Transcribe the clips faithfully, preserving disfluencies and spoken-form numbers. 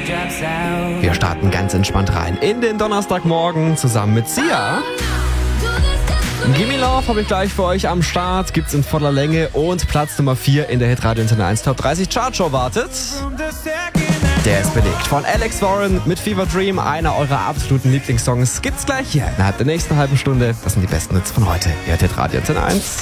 Wir starten ganz entspannt rein in den Donnerstagmorgen zusammen mit Sia. Gimme Love habe ich gleich für euch am Start, gibt's in voller Länge und Platz Nummer vier in der Hitradio Antenne eins Top dreißig Chartshow wartet. Der ist belegt von Alex Warren mit Fever Dream, einer eurer absoluten Lieblingssongs, gibt's gleich hier innerhalb der nächsten halben Stunde. Das sind die besten Hits von heute. Ihr hört Hitradio Antenne eins.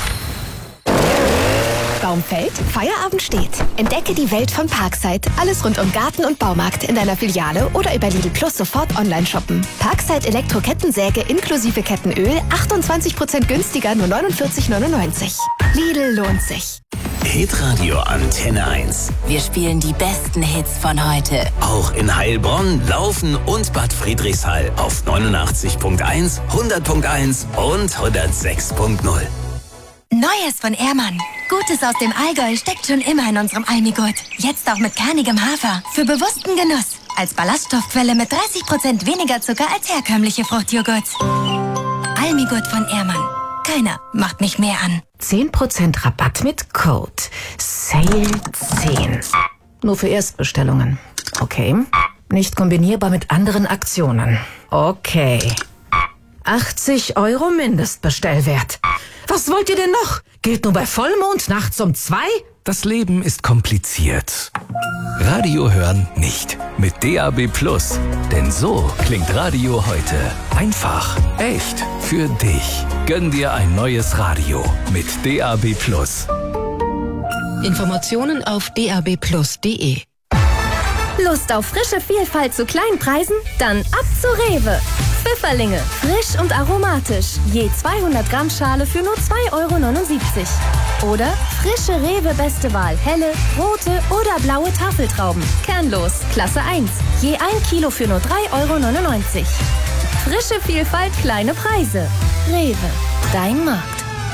Baum fällt, Feierabend steht. Entdecke die Welt von Parkside. Alles rund um Garten und Baumarkt in deiner Filiale oder über Lidl Plus sofort online shoppen. Parkside Elektro-Kettensäge inklusive Kettenöl, achtundzwanzig Prozent günstiger, nur neunundvierzig neunundneunzig. Lidl lohnt sich. Hitradio Antenne eins. Wir spielen die besten Hits von heute. Auch in Heilbronn, Laufen und Bad Friedrichshall auf neunundachtzig Komma eins, hundert Komma eins und hundertsechs Komma null. Neues von Ehrmann. Gutes aus dem Allgäu steckt schon immer in unserem Almigurt. Jetzt auch mit kernigem Hafer. Für bewussten Genuss. Als Ballaststoffquelle mit dreißig Prozent weniger Zucker als herkömmliche Fruchtjoghurts. Almigurt von Ehrmann. Keiner macht mich mehr an. zehn Prozent Rabatt mit Code Sale zehn. Nur für Erstbestellungen. Okay. Nicht kombinierbar mit anderen Aktionen. Okay. achtzig Euro Mindestbestellwert. Was wollt ihr denn noch? Gilt nur bei Vollmond nachts um zwei? Das Leben ist kompliziert. Radio hören nicht. Mit D A B Plus. Denn so klingt Radio heute. Einfach. Echt. Für dich. Gönn dir ein neues Radio. Mit D A B Plus. Informationen auf d a b plus punkt d e. Lust auf frische Vielfalt zu kleinen Preisen? Dann ab zu Rewe. Pfifferlinge, frisch und aromatisch. Je zweihundert Gramm Schale für nur zwei Euro neunundsiebzig. Oder frische Rewe Beste Wahl, helle, rote oder blaue Tafeltrauben. Kernlos, Klasse eins. Je ein Kilo für nur drei Euro neunundneunzig. Frische Vielfalt, kleine Preise. Rewe, dein Markt.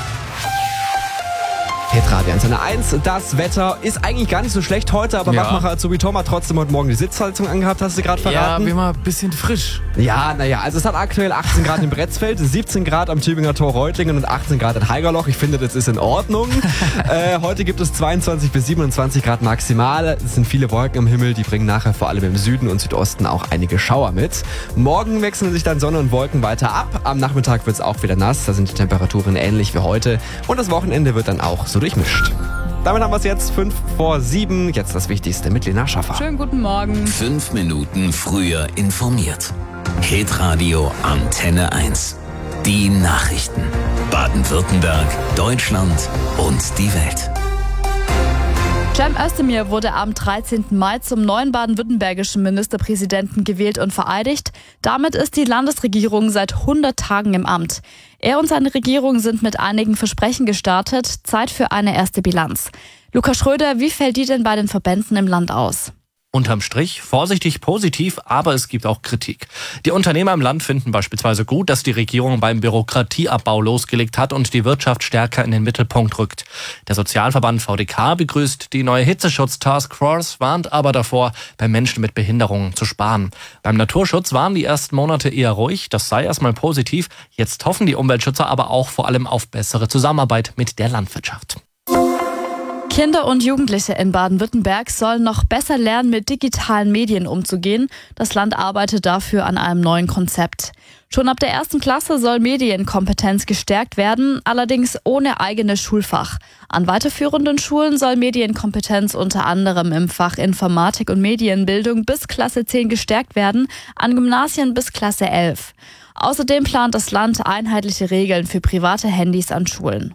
Hitradio Antenne eins, das Wetter ist eigentlich gar nicht so schlecht heute, aber Ja. Wachmacher Azubi Tom hat trotzdem heute Morgen die Sitzheizung angehabt, hast du gerade Ja, verraten? wie immer ein bisschen frisch. Ja, naja, also es hat aktuell achtzehn Grad in Bretzfeld, siebzehn Grad am Tübinger Tor Reutlingen und achtzehn Grad in Haigerloch. Ich finde, das ist in Ordnung. äh, heute gibt es zweiundzwanzig bis siebenundzwanzig Grad maximal. Es sind viele Wolken am Himmel, die bringen nachher vor allem im Süden und Südosten auch einige Schauer mit. Morgen wechseln sich dann Sonne und Wolken weiter ab. Am Nachmittag wird es auch wieder nass, da sind die Temperaturen ähnlich wie heute. Und das Wochenende wird dann auch so durchmischt. Damit haben wir es jetzt fünf vor sieben. Jetzt das Wichtigste mit Lena Schaffer. Schönen guten Morgen. Fünf Minuten früher informiert. Hitradio Antenne eins. Die Nachrichten. Baden-Württemberg, Deutschland und die Welt. Cem Özdemir wurde am dreizehnten Mai zum neuen baden-württembergischen Ministerpräsidenten gewählt und vereidigt. Damit ist die Landesregierung seit hundert Tagen im Amt. Er und seine Regierung sind mit einigen Versprechen gestartet. Zeit für eine erste Bilanz. Lukas Schröder, wie fällt die denn bei den Verbänden im Land aus? Unterm Strich vorsichtig positiv, aber es gibt auch Kritik. Die Unternehmer im Land finden beispielsweise gut, dass die Regierung beim Bürokratieabbau losgelegt hat und die Wirtschaft stärker in den Mittelpunkt rückt. Der Sozialverband V D K begrüßt die neue Hitzeschutz-Taskforce, warnt aber davor, bei Menschen mit Behinderungen zu sparen. Beim Naturschutz waren die ersten Monate eher ruhig, das sei erstmal positiv. Jetzt hoffen die Umweltschützer aber auch vor allem auf bessere Zusammenarbeit mit der Landwirtschaft. Kinder und Jugendliche in Baden-Württemberg sollen noch besser lernen, mit digitalen Medien umzugehen. Das Land arbeitet dafür an einem neuen Konzept. Schon ab der ersten Klasse soll Medienkompetenz gestärkt werden, allerdings ohne eigenes Schulfach. An weiterführenden Schulen soll Medienkompetenz unter anderem im Fach Informatik und Medienbildung bis Klasse zehn gestärkt werden, an Gymnasien bis Klasse elf. Außerdem plant das Land einheitliche Regeln für private Handys an Schulen.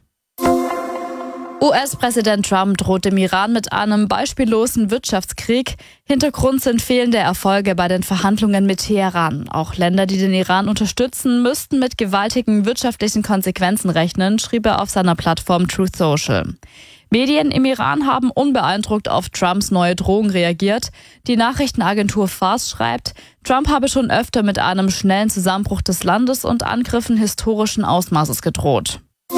U S-Präsident Trump droht dem Iran mit einem beispiellosen Wirtschaftskrieg. Hintergrund sind fehlende Erfolge bei den Verhandlungen mit Teheran. Auch Länder, die den Iran unterstützen, müssten mit gewaltigen wirtschaftlichen Konsequenzen rechnen, schrieb er auf seiner Plattform Truth Social. Medien im Iran haben unbeeindruckt auf Trumps neue Drohung reagiert. Die Nachrichtenagentur Fars schreibt, Trump habe schon öfter mit einem schnellen Zusammenbruch des Landes und Angriffen historischen Ausmaßes gedroht.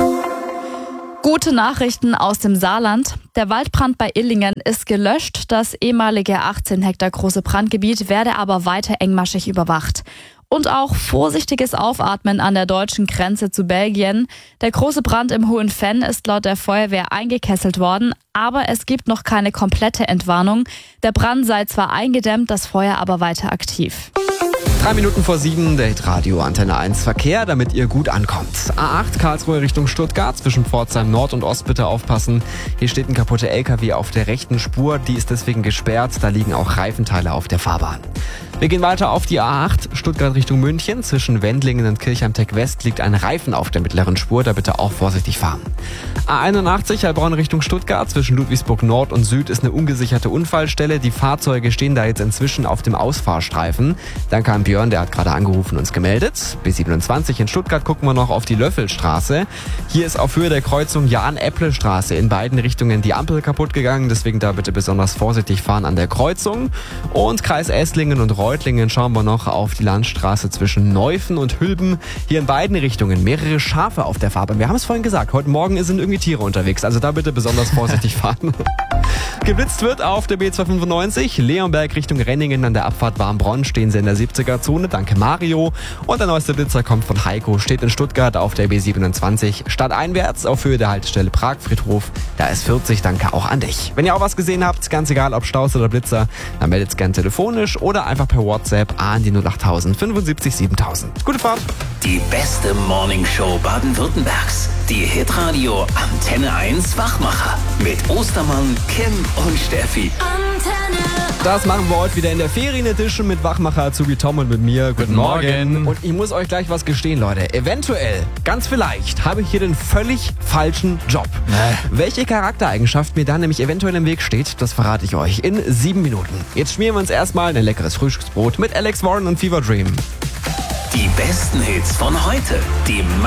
Gute Nachrichten aus dem Saarland. Der Waldbrand bei Illingen ist gelöscht. Das ehemalige achtzehn Hektar große Brandgebiet werde aber weiter engmaschig überwacht. Und auch vorsichtiges Aufatmen an der deutschen Grenze zu Belgien. Der große Brand im Hohen Venn ist laut der Feuerwehr eingekesselt worden, aber es gibt noch keine komplette Entwarnung. Der Brand sei zwar eingedämmt, das Feuer aber weiter aktiv. Drei Minuten vor sieben, der Hitradio Antenne eins Verkehr, damit ihr gut ankommt. A acht Karlsruhe Richtung Stuttgart, zwischen Pforzheim Nord und Ost bitte aufpassen. Hier steht ein kaputter L K W auf der rechten Spur, die ist deswegen gesperrt, da liegen auch Reifenteile auf der Fahrbahn. Wir gehen weiter auf die A acht, Stuttgart Richtung München. Zwischen Wendlingen und Kirchheim-Tech West liegt ein Reifen auf der mittleren Spur, da bitte auch vorsichtig fahren. A einundachtzig, Heilbronn Richtung Stuttgart. Zwischen Ludwigsburg Nord und Süd ist eine ungesicherte Unfallstelle. Die Fahrzeuge stehen da jetzt inzwischen auf dem Ausfahrstreifen. Danke an Björn, der hat gerade angerufen und uns gemeldet. B siebenundzwanzig in Stuttgart gucken wir noch auf die Löffelstraße. Hier ist auf Höhe der Kreuzung Jan-Epple-Straße in beiden Richtungen die Ampel kaputt gegangen. Deswegen da bitte besonders vorsichtig fahren an der Kreuzung. Und Kreis Esslingen und Reutlingen schauen wir noch auf die Landstraße zwischen Neufen und Hülben. Hier in beiden Richtungen mehrere Schafe auf der Fahrbahn. Wir haben es vorhin gesagt, heute Morgen sind irgendwie Tiere unterwegs. Also da bitte besonders vorsichtig fahren. Geblitzt wird auf der B zweihundertfünfundneunzig. Leonberg Richtung Renningen an der Abfahrt Warmbronn stehen sie in der siebziger-Zone. Danke Mario. Und der neueste Blitzer kommt von Heiko. Steht in Stuttgart auf der B siebenundzwanzig. Stadteinwärts auf Höhe der Haltestelle Pragfriedhof. Da ist vierzig. Danke auch an dich. Wenn ihr auch was gesehen habt, ganz egal ob Staus oder Blitzer, dann meldet es gerne telefonisch oder einfach per WhatsApp an die null achttausend fünfundsiebzig siebentausend. Gute Fahrt. Die beste Morningshow Baden-Württembergs. Die Hitradio Antenne eins Wachmacher. Mit Ostermann, Kim und Steffi. Das machen wir heute wieder in der Ferien-Edition mit Wachmacher Azubi Tom und mit mir. Guten, Guten Morgen. Morgen. Und ich muss euch gleich was gestehen, Leute. Eventuell, ganz vielleicht, habe ich hier den völlig falschen Job. Nee. Welche Charaktereigenschaft mir da nämlich eventuell im Weg steht, das verrate ich euch in sieben Minuten. Jetzt schmieren wir uns erstmal ein leckeres Frühstücksbrot mit Alex Warren und Fever Dream. Die besten Hits von heute. Die